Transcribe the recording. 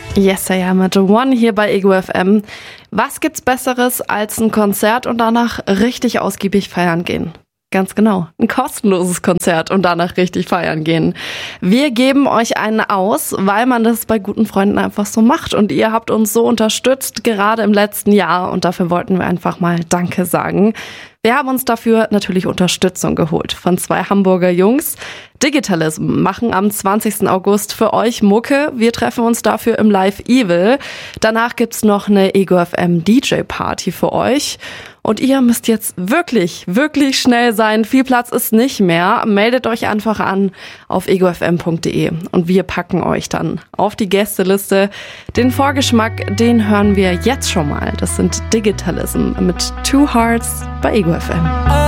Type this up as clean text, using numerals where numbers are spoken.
Yes, ja, mit One hier bei Ego FM. Was gibt's Besseres als ein Konzert und danach richtig ausgiebig feiern gehen? Ganz genau, ein kostenloses Konzert und danach richtig feiern gehen. Wir geben euch einen aus, weil man das bei guten Freunden einfach so macht. Und ihr habt uns so unterstützt, gerade im letzten Jahr. Und dafür wollten wir einfach mal Danke sagen. Wir haben uns dafür natürlich Unterstützung geholt von 2 Hamburger Jungs. Digitalism machen am 20. August für euch Mucke. Wir treffen uns dafür im Live Evil. Danach gibt's noch eine Ego FM DJ Party für euch. Und ihr müsst jetzt wirklich, wirklich schnell sein. Viel Platz ist nicht mehr. Meldet euch einfach an auf egofm.de und wir packen euch dann auf die Gästeliste. Den Vorgeschmack, den hören wir jetzt schon mal. Das sind Digitalism mit Two Hearts bei Ego FM.